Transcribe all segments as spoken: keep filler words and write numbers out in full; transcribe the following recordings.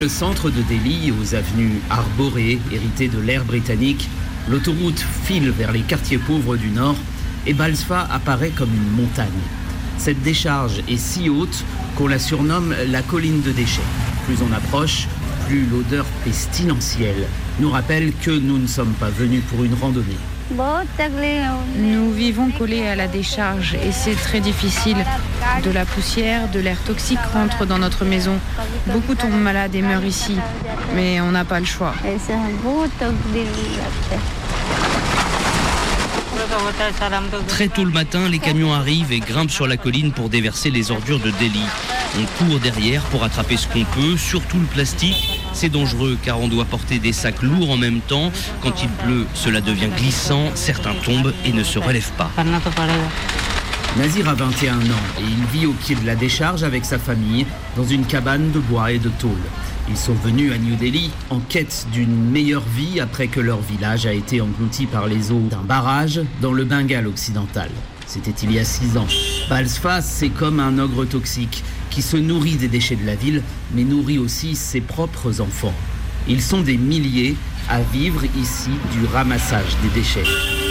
Le centre de Delhi, aux avenues arborées, héritées de l'ère britannique, l'autoroute file vers les quartiers pauvres du nord et Balsfa apparaît comme une montagne. Cette décharge est si haute qu'on la surnomme la colline de déchets. Plus on approche, plus l'odeur pestilentielle nous rappelle que nous ne sommes pas venus pour une randonnée. Nous vivons collés à la décharge et c'est très difficile. De la poussière, de l'air toxique rentre dans notre maison. Beaucoup tombent malades et meurent ici, mais on n'a pas le choix. Très tôt le matin, les camions arrivent et grimpent sur la colline pour déverser les ordures de Delhi. On court derrière pour attraper ce qu'on peut, surtout le plastique. C'est dangereux car on doit porter des sacs lourds en même temps. Quand il pleut, cela devient glissant, certains tombent et ne se relèvent pas. Nazir a vingt et un ans et il vit au pied de la décharge avec sa famille dans une cabane de bois et de tôle. Ils sont venus à New Delhi en quête d'une meilleure vie après que leur village a été englouti par les eaux d'un barrage dans le Bengale occidental. C'était il y a six ans. Balsfa, c'est comme un ogre toxique qui se nourrit des déchets de la ville, mais nourrit aussi ses propres enfants. Ils sont des milliers à vivre ici du ramassage des déchets.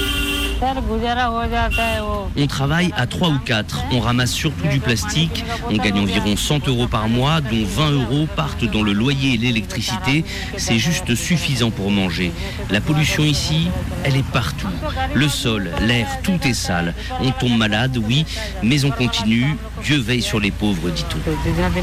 On travaille à trois ou quatre. On ramasse surtout du plastique. On gagne environ cent euros par mois, dont vingt euros partent dans le loyer et l'électricité. C'est juste suffisant pour manger. La pollution ici, elle est partout. Le sol, l'air, tout est sale. On tombe malade, oui, mais on continue. Dieu veille sur les pauvres, dit-on.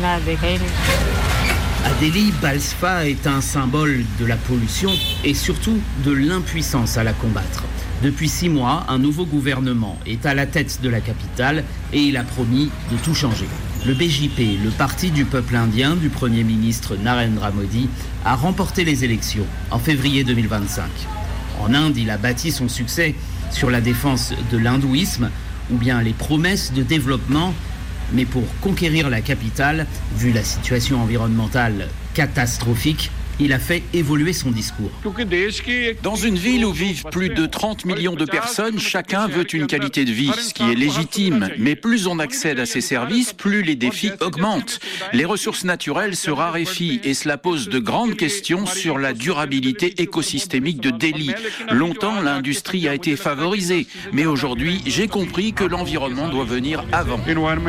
À Delhi, Balsfa est un symbole de la pollution et surtout de l'impuissance à la combattre. Depuis six mois, un nouveau gouvernement est à la tête de la capitale et il a promis de tout changer. Le B J P, le parti du peuple indien du Premier ministre Narendra Modi, a remporté les élections en février deux mille vingt-cinq. En Inde, il a bâti son succès sur la défense de l'hindouisme ou bien les promesses de développement. Mais pour conquérir la capitale, vu la situation environnementale catastrophique, il a fait évoluer son discours. Dans une ville où vivent plus de trente millions de personnes, chacun veut une qualité de vie, ce qui est légitime. Mais plus on accède à ces services, plus les défis augmentent. Les ressources naturelles se raréfient et cela pose de grandes questions sur la durabilité écosystémique de Delhi. Longtemps, l'industrie a été favorisée, mais aujourd'hui, j'ai compris que l'environnement doit venir avant.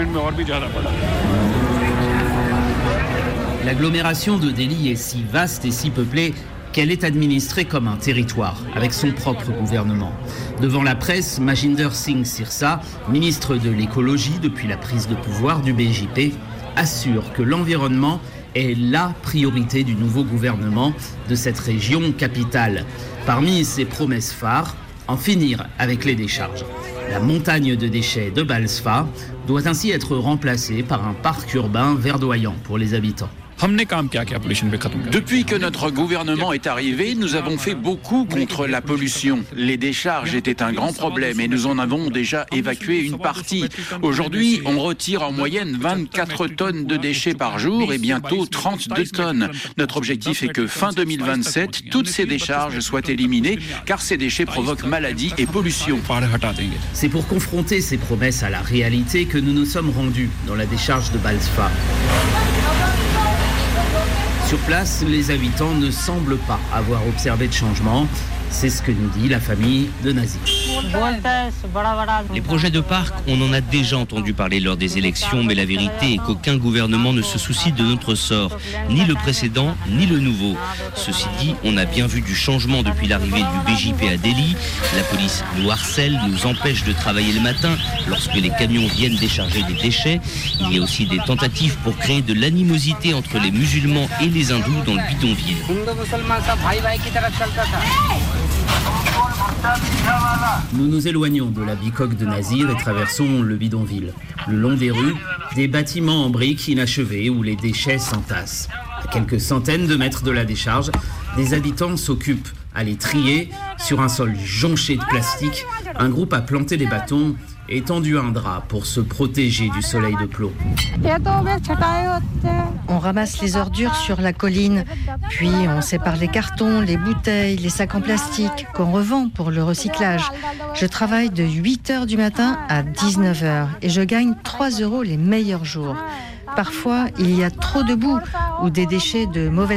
L'agglomération de Delhi est si vaste et si peuplée qu'elle est administrée comme un territoire, avec son propre gouvernement. Devant la presse, Majinder Singh Sirsa, ministre de l'écologie depuis la prise de pouvoir du B J P, assure que l'environnement est la priorité du nouveau gouvernement de cette région capitale. Parmi ses promesses phares, en finir avec les décharges. La montagne de déchets de Balsfa doit ainsi être remplacée par un parc urbain verdoyant pour les habitants. Depuis que notre gouvernement est arrivé, nous avons fait beaucoup contre la pollution. Les décharges étaient un grand problème et nous en avons déjà évacué une partie. Aujourd'hui, on retire en moyenne vingt-quatre tonnes de déchets par jour et bientôt trente-deux tonnes. Notre objectif est que fin deux mille vingt-sept, toutes ces décharges soient éliminées car ces déchets provoquent maladies et pollution. C'est pour confronter ces promesses à la réalité que nous nous sommes rendus dans la décharge de Balsfa. Sur place, les habitants ne semblent pas avoir observé de changement. C'est ce que nous dit la famille de Nazir. Les projets de parc, on en a déjà entendu parler lors des élections, mais la vérité est qu'aucun gouvernement ne se soucie de notre sort, ni le précédent, ni le nouveau. Ceci dit, on a bien vu du changement depuis l'arrivée du B J P à Delhi. La police nous harcèle, nous empêche de travailler le matin lorsque les camions viennent décharger des déchets. Il y a aussi des tentatives pour créer de l'animosité entre les musulmans et les hindous dans le bidonville. Nous nous éloignons de la bicoque de Nazir et traversons le bidonville. Le long des rues, des bâtiments en briques inachevés où les déchets s'entassent. À quelques centaines de mètres de la décharge, des habitants s'occupent à les trier sur un sol jonché de plastique. Un groupe a planté des bâtons et tendu un drap pour se protéger du soleil de plomb. On ramasse les ordures sur la colline, puis on sépare les cartons, les bouteilles, les sacs en plastique qu'on revend pour le recyclage. Je travaille de huit heures du matin à dix-neuf heures et je gagne trois euros les meilleurs jours. Parfois, il y a trop de boue. ou des déchets de mauvaise